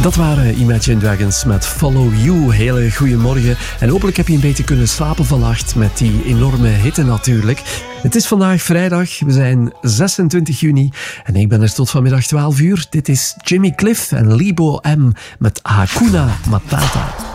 Dat waren Imagine Dragons met Follow You. Hele goeiemorgen. En hopelijk heb je een beetje kunnen slapen vannacht met die enorme hitte natuurlijk. Het is vandaag vrijdag. We zijn 26 juni. En ik ben er tot vanmiddag 12 uur. Dit is Jimmy Cliff en Libo M met Hakuna Matata.